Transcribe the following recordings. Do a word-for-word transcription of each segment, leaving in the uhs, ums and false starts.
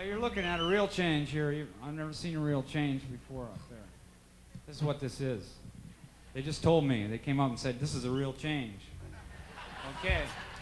you're looking at a real change here. You, I've never seen a real change before up there. This is what this is. They just told me. They came up and said, this is a real change. Okay.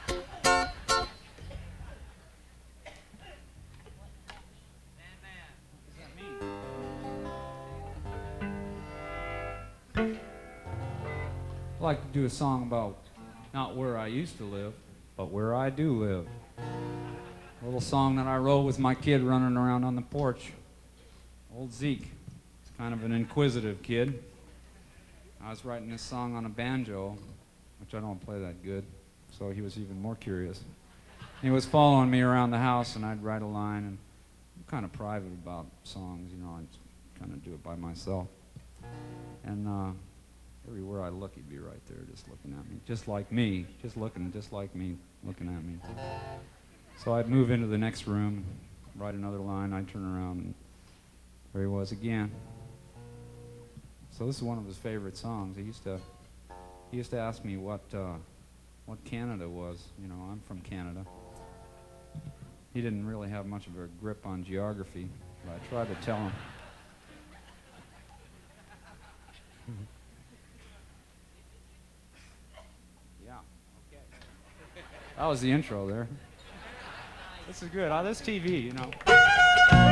I'd like to do a song about not where I used to live, but where I do live. A little song that I wrote with my kid running around on the porch. Old Zeke. He's kind of an inquisitive kid. I was writing this song on a banjo, which I don't play that good, so he was even more curious. He was following me around the house, and I'd write a line, and I'm kind of private about songs, you know, I kind of do it by myself. And uh, everywhere I look, he'd be right there just looking at me, just like me, just looking, just like me, looking at me. So I'd move into the next room, write another line, I'd turn around, and there he was again. So this is one of his favorite songs. He used to, he used to ask me what, uh, what Canada was. You know, I'm from Canada. He didn't really have much of a grip on geography, but I tried to tell him. Yeah, okay. That was the intro there. This is good. Oh, this T V, you know.